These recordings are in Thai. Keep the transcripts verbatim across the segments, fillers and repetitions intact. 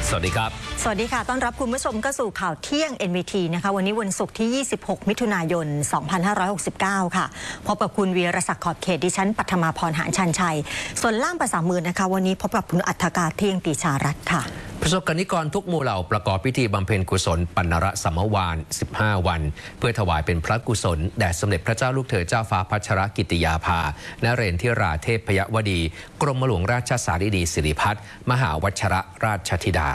สวัสดีครับสวัสดีค่ะต้อนรับคุณผู้ชมเข้าสู่ข่าวเที่ยง เอ็น วี ที นะคะวันนี้วันศุกร์ที่ยี่สิบหกมิถุนายนสองพันห้าร้อยหกสิบเก้าค่ะพบกับคุณวีรศักดิ์ขอบเขตดิฉันปัทมาพรหานชันชัยส่วนล่ามภาษามือนะคะวันนี้พบกับคุณอัฏฐกาเที่ยงติชารัตน์ค่ะประสบกนิกรทุกหมู่เหล่าประกอบพิธีบำเพ็ญกุศลปัณณรสัมมวานสิบห้าวันเพื่อถวายเป็นพระกุศลแด่สมเด็จพระเจ้าลูกเธอเจ้าฟ้าพัชรกิติยาภานเรนทิราเทพยวดี กรมหลวงราชสารีดีสิริพัฒน์มหาวัชรราชธิดา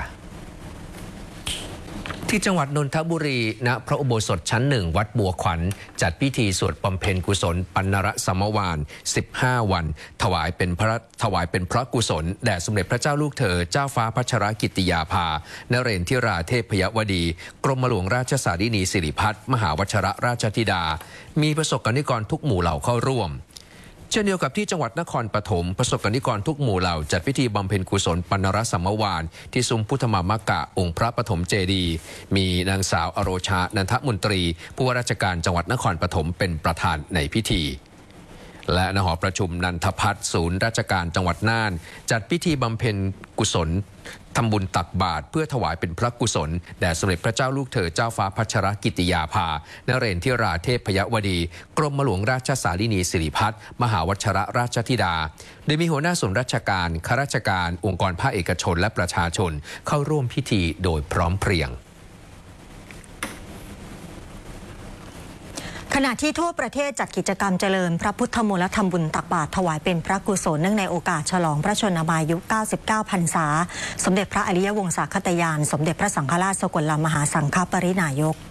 ที่จังหวัดนนทบุรีณพระอุโบสถชั้นหนึ่งวัดบัวขวัญจัดพิธีสวดบำเพ็ญกุศลปัณณรสัมมวานสิบห้าวันถวายเป็นพระถวายเป็นพระกุศลแด่สมเด็จพระเจ้าลูกเธอเจ้าฟ้าพัชรกิติยาภานเรนทิราเทพยวดี กรมหลวงราชสารีนีสิริพัฒน์มหาวัชรราชธิดามีประสบกนิกรทุกหมู่เหล่าเข้าร่วมเช่นเดียวกับที่จังหวัดนครปฐมประสบกนิกรทุกหมู่เหล่าจัดพิธีบำเพ็ญกุศลปัณณรสัมมวานที่ซุ้มพุทธมามกะองค์พระปฐมเจดีย์มีนางสาวอโรชานันทมนตรีผู้ว่าราชการจังหวัดนครปฐมเป็นประธานในพิธีและณหอประชุมนันทพัฒน์ศูนย์ราชการจังหวัดน่านจัดพิธีบำเพ็ญกุศลทำบุญตักบาตรเพื่อถวายเป็นพระกุศลแด่สมเด็จพระเจ้าลูกเธอเจ้าฟ้าพัชรกิติยาภานเรนทิราเทพยวดี กรมหลวงราชสารีนีสิริพัฒน์มหาวัชรราชธิดาโดยมีหัวหน้าส่วนราชการข้าราชการองค์กรภาคเอกชนและประชาชนเข้าร่วมพิธีโดยพร้อมเพรียงขณะที่ทั่วประเทศจัดกิจกรรมเจริญพระพุทธมนต์และทำบุญตักบาตรถวายเป็นพระกุศลเนื่องในโอกาสฉลองพระชนมายุเก้าสิบเก้าพรรษาสมเด็จพระอริยวงศาคตยานสมเด็จพระสังฆราชสกลมหาสังฆปรินายก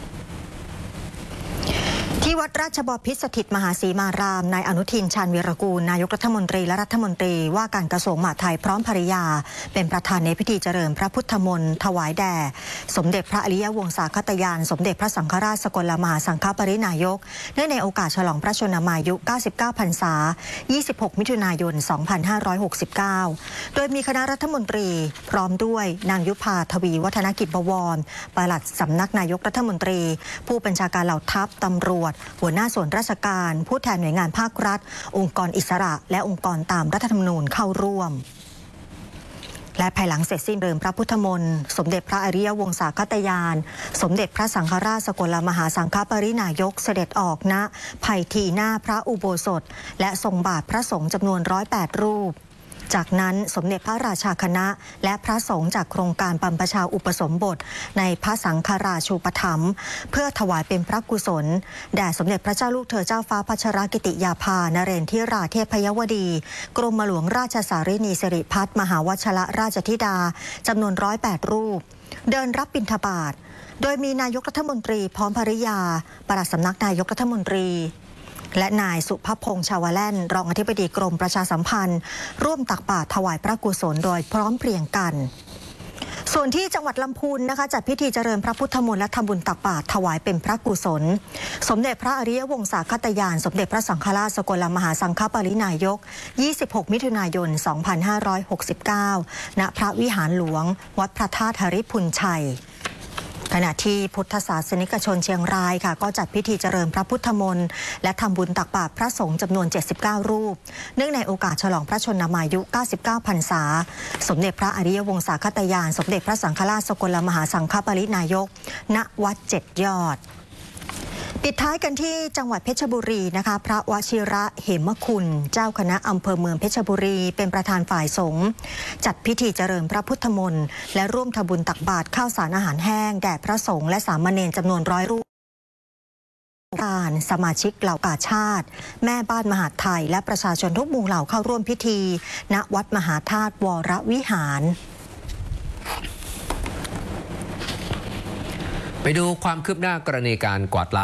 ที่วัดราชบพิตรสถิตมหาสีมารามนายอนุทินชาญวีรกูลนายกรัฐมนตรีและรัฐมนตรีว่าการกระทรวงมหาดไทยพร้อมภริยาเป็นประธานในพิธีเจริญพระพุทธมนต์ถวายแด่สมเด็จพระอริยวงศาคตยานสมเด็จพระสังฆราชสกลมหาสังฆปรินายกเนื่องในโอกาสฉลองพระชนมายุเก้าสิบเก้าพรรษายี่สิบหกมิถุนายนสองพันห้าร้อยหกสิบเก้าโดยมีคณะรัฐมนตรีพร้อมด้วยนางยุพาทวีวัฒนกิจบวรปลัดสำนักนายกรัฐมนตรีผู้บัญชาการเหล่าทัพตำรวจหัวหน้าส่วนราชการผู้แทนหน่วยงานภาครัฐองค์กรอิสระและองค์กรตามรัฐธรรมนูญเข้าร่วมและภายหลังเสร็จสิ้นเริมพระพุทธมนต์สมเด็จพระอริยวงศาคตยานสมเด็จพระสังฆราชสกลมหาสังฆปรินายกเสด็จออกณไผ่ทีหน้าพระอุโบสถและทรงบาตรพระสงฆ์จำนวนร้อยแปดรูปจากนั้นสมเด็จพระราชาคณะและพระสงฆ์จากโครงการบรรพชาอุปสมบทในพระสังฆราชูปถัมภ์เพื่อถวายเป็นพระกุศลแด่สมเด็จพระเจ้าลูกเธอเจ้าฟ้าพัชรกิติยาภานเรนทิราเทพยวดี กรมหลวงราชสารีนีสิริพัฒน์มหาวัชรราชธิดาจำนวนร้อยแปดรูปเดินรับบิณฑบาตโดยมีนายกรัฐมนตรีพร้อมภริยาปลัดสำนักนายกรัฐมนตรีและนายสุภพงษ์ชาวแล่นรองอธิบดีกรมประชาสัมพันธ์ร่วมตักบาตรถวายพระกุศลโดยพร้อมเพรียงกันส่วนที่จังหวัดลำพูนนะคะจัดพิธีเจริญพระพุทธมนต์และทำบุญตักบาตรถวายเป็นพระกุศลสมเด็จพระอริยวงศาคตยานสมเด็จพระสังฆราชสกลมหาสังฆปรินายกยี่สิบหกมิถุนายนสองพันห้าร้อยหกสิบเก้าณพระวิหารหลวงวัดพระธาตุหริพุนชัยขณะที่พุทธศาสนิกชนเชียงรายค่ะก็จัดพิธีเจริญพระพุทธมนต์และทำบุญตักบาตรพระสงฆ์จำนวนเจ็ดสิบเก้ารูปเนื่องในโอกาสฉลองพระชนมายุเก้าสิบเก้าพรรษาสมเด็จพระอริยวงศาคตยานสมเด็จพระสังฆราชสกลมหาสังฆปรินายกณวัดเจ็ดยอดปิดท้ายกันที่จังหวัดเพชรบุรีนะคะพระวชิระเหมคุณเจ้าคณะอำเภอเมืองเพชรบุรีเป็นประธานฝ่ายสงฆ์จัดพิธีเจริญพระพุทธมนต์และร่วมทำบุญตักบาตรข้าวสารอาหารแห้งแด่พระสงฆ์และสามเณรจำนวนร้อยรูปการสมาชิกเหล่ากาชาติแม่บ้านมหาดไทยและประชาชนทุกหมู่เหล่าเข้าร่วมพิธีณวัดมหาธาตุวรวิหารไปดูความคืบหน้ากรณีการกวาดล้าง